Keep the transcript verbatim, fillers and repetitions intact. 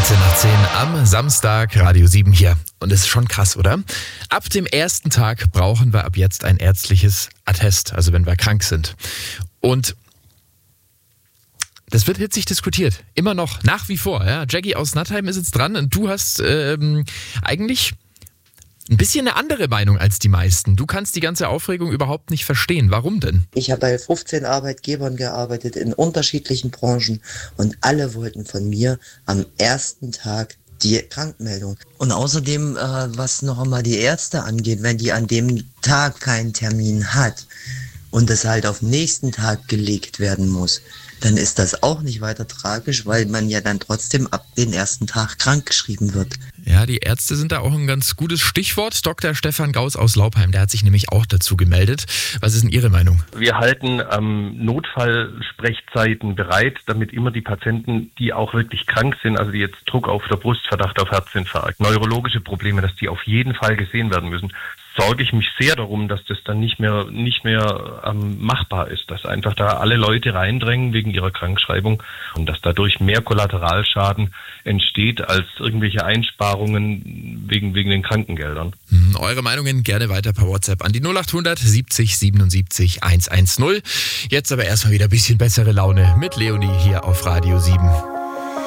dreizehn nach zehn am Samstag, Radio sieben hier. Und das ist schon krass, oder? Ab dem ersten Tag brauchen wir ab jetzt ein ärztliches Attest, also wenn wir krank sind. Und das wird hitzig diskutiert. Immer noch, nach wie vor. Ja. Jackie aus Nattheim ist jetzt dran und du hast ähm, eigentlich ein bisschen eine andere Meinung als die meisten. Du kannst die ganze Aufregung überhaupt nicht verstehen. Warum denn? Ich habe bei fünfzehn Arbeitgebern gearbeitet in unterschiedlichen Branchen und alle wollten von mir am ersten Tag die Krankmeldung. Und außerdem, äh, was noch einmal die Ärzte angeht, wenn die an dem Tag keinen Termin hat und es halt auf den nächsten Tag gelegt werden muss, dann ist das auch nicht weiter tragisch, weil man ja dann trotzdem ab den ersten Tag krank geschrieben wird. Ja, die Ärzte sind da auch ein ganz gutes Stichwort. Doktor Stefan Gauss aus Laupheim, der hat sich nämlich auch dazu gemeldet. Was ist denn Ihre Meinung? Wir halten ähm, Notfallsprechzeiten bereit, damit immer die Patienten, die auch wirklich krank sind, also die jetzt Druck auf der Brust, Verdacht auf Herzinfarkt, neurologische Probleme, dass die auf jeden Fall gesehen werden müssen, sorge ich mich sehr darum, dass das dann nicht mehr nicht mehr ähm, machbar ist, dass einfach da alle Leute reindrängen wegen ihrer Krankschreibung und dass dadurch mehr Kollateralschaden entsteht als irgendwelche Einsparungen wegen wegen den Krankengeldern. Hm, eure Meinungen gerne weiter per WhatsApp an die null achthundert siebzig siebenundsiebzig hundertzehn. Jetzt aber erstmal wieder ein bisschen bessere Laune mit Leonie hier auf Radio sieben.